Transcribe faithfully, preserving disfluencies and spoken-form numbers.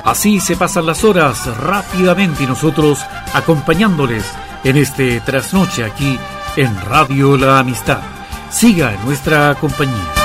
Así se pasan las horas rápidamente y nosotros acompañándoles en este trasnoche aquí en Radio La Amistad. Siga en nuestra compañía.